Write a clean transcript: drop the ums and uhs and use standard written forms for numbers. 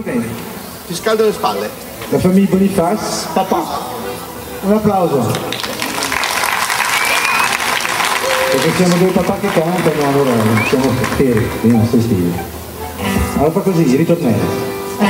Molto bene. Ti scaldo le spalle. La famiglia Boniface, papà. Un applauso. Perché siamo due papà che cantano, allora siamo fieri dei nostri figli. Allora fa così, ritornello.